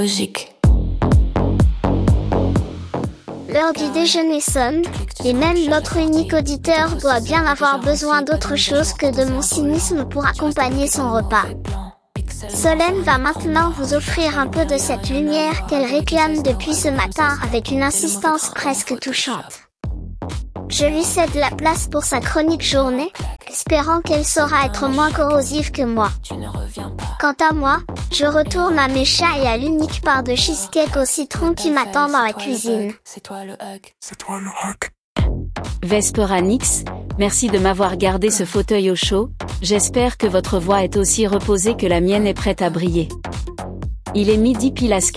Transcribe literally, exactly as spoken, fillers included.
Logique. L'heure du déjeuner sonne, et même notre unique auditeur doit bien avoir besoin d'autre chose que de mon cynisme pour accompagner son repas. Solène va maintenant vous offrir un peu de cette lumière qu'elle réclame depuis ce matin avec une insistance presque touchante. Je lui cède la place pour sa chronique journée, espérant qu'elle saura être moins corrosive que moi. Quant à moi, je retourne à mes chats et à l'unique part de cheesecake au citron qui m'attend dans la cuisine. C'est toi le hug. C'est toi le hug. Vesperanix, merci de m'avoir gardé ce fauteuil au chaud, j'espère que votre voix est aussi reposée que la mienne est prête à briller. Il est midi pile à